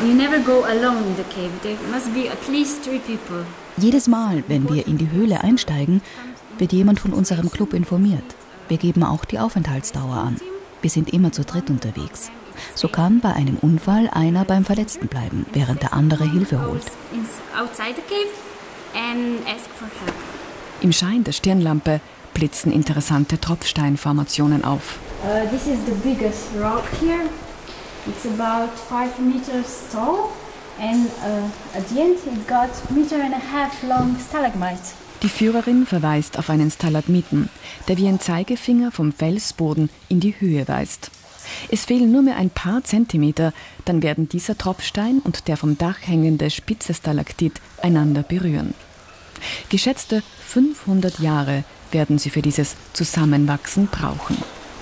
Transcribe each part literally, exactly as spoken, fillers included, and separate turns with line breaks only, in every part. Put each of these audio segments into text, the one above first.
Jedes Mal, wenn wir in die Höhle einsteigen, wird jemand von unserem Club informiert. Wir geben auch die Aufenthaltsdauer an. Wir sind immer zu dritt unterwegs. So kann bei einem Unfall einer beim Verletzten bleiben, während der andere Hilfe holt.
Im Schein der Stirnlampe blitzen interessante Tropfsteinformationen auf.
Uh, this is the biggest rock here. It's about five meters tall, and uh, at the end it got a meter and a half long stalagmites.
Die Führerin verweist auf einen Stalagmiten, der wie ein Zeigefinger vom Felsboden in die Höhe weist. Es fehlen nur mehr ein paar Zentimeter, dann werden dieser Tropfstein und der vom Dach hängende spitze Stalaktit einander berühren. Geschätzte fünfhundert Jahre werden sie für dieses Zusammenwachsen brauchen.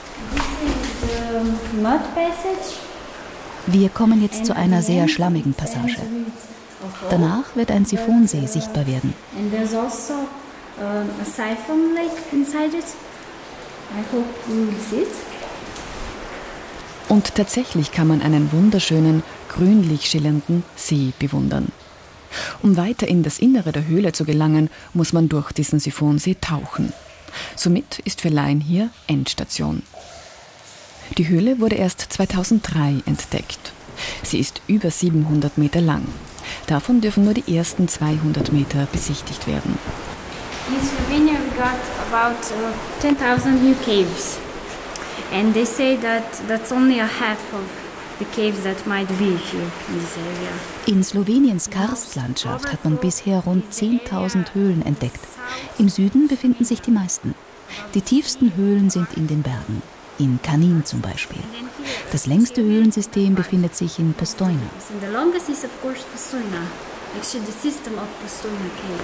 Wir kommen jetzt zu einer sehr schlammigen Passage. Danach wird ein Siphonsee sichtbar werden.
Und tatsächlich kann man einen wunderschönen, grünlich schillernden See bewundern. Um weiter in das Innere der Höhle zu gelangen, muss man durch diesen Siphonsee tauchen. Somit ist für Laien hier Endstation. Die Höhle wurde erst zweitausenddrei entdeckt. Sie ist über siebenhundert Meter lang. Davon dürfen nur die ersten zweihundert Meter besichtigt werden.
In Slovenia we got about uh, ten thousand new caves. And they say that that's only a half of the caves that might be here in this area.
In Sloweniens Karstlandschaft hat man bisher rund zehntausend Höhlen entdeckt. Im Süden befinden sich die meisten. Die tiefsten Höhlen sind in den Bergen, in Kanin zum Beispiel. Das längste Höhlensystem befindet sich in Postojna.
The longest is of course Postojna, actually the system of Postojna cave.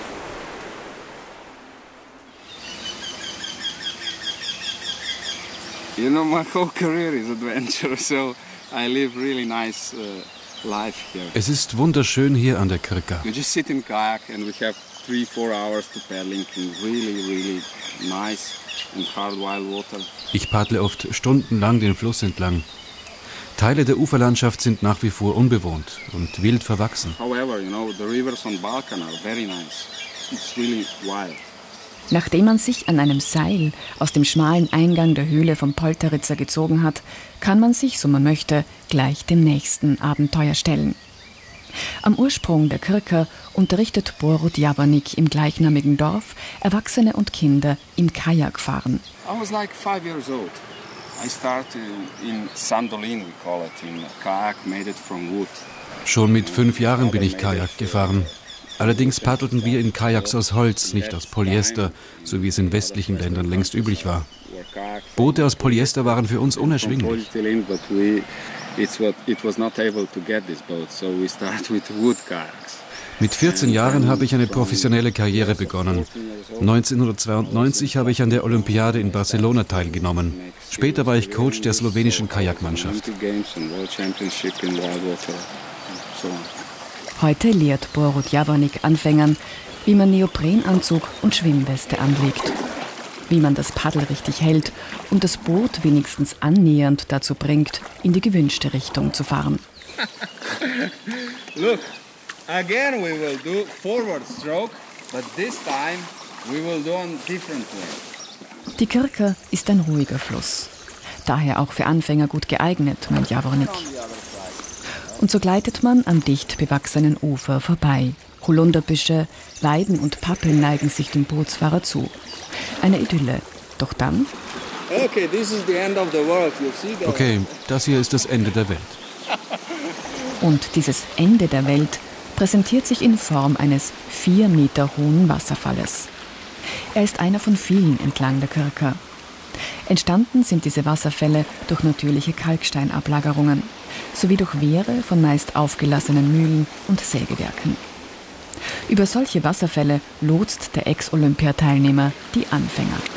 You know, my whole career is adventure, so I live really nice uh, life here.
Es ist wunderschön hier an der Krka.
You just sit in kayak and we have three, four hours to paddling in really, really nice and hard wild water.
Ich paddle oft stundenlang den Fluss entlang. Teile der Uferlandschaft sind nach wie vor unbewohnt und wild verwachsen.
However, you know, the rivers on Balkan are very nice. It's really wild.
Nachdem man sich an einem Seil aus dem schmalen Eingang der Höhle vom Polteritzer gezogen hat, kann man sich, so man möchte, gleich dem nächsten Abenteuer stellen. Am Ursprung der Krka unterrichtet Borut Javorník im gleichnamigen Dorf Erwachsene und Kinder im Kajakfahren.
I was like five years old. I started in Sandolin, we call it, in a kayak made it from wood.
Schon mit fünf Jahren bin ich Kajak gefahren. Allerdings paddelten wir in Kajaks aus Holz, nicht aus Polyester, so wie es in westlichen Ländern längst üblich war. Boote aus Polyester waren für uns unerschwinglich. Mit vierzehn Jahren habe ich eine professionelle Karriere begonnen. neunzehnhundertzweiundneunzig habe ich an der Olympiade in Barcelona teilgenommen. Später war ich Coach der slowenischen Kajakmannschaft.
Heute lehrt Borut Javorník Anfängern, wie man Neoprenanzug und Schwimmweste anlegt, wie man das Paddel richtig hält und das Boot wenigstens annähernd dazu bringt, in die gewünschte Richtung zu fahren.
Look, again we will do forward stroke, but this time we will do on different way.
Die Krka ist ein ruhiger Fluss, daher auch für Anfänger gut geeignet, meint Javorník. Und so gleitet man am dicht bewachsenen Ufer vorbei. Holunderbüsche, Weiden und Pappeln neigen sich dem Bootsfahrer zu. Eine Idylle. Doch dann...
Okay, this is the end of the world. You see that?
Okay, das hier ist das Ende der Welt.
Und dieses Ende der Welt präsentiert sich in Form eines vier Meter hohen Wasserfalles. Er ist einer von vielen entlang der Krka. Entstanden sind diese Wasserfälle durch natürliche Kalksteinablagerungen sowie durch Wehre von meist aufgelassenen Mühlen und Sägewerken. Über solche Wasserfälle lotst der Ex-Olympiateilnehmer die Anfänger.